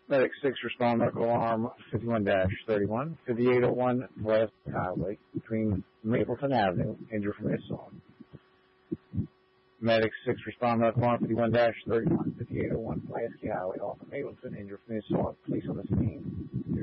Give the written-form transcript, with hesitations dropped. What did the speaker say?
Medic 6 respond medical alarm 51-31, 5801 West Highway between Mapleton Avenue, injured from assault. Medic 6 respond medical alarm 51-31, 5801 Pulaski Highway off of Mapleton, injured from assault. Police on the scene.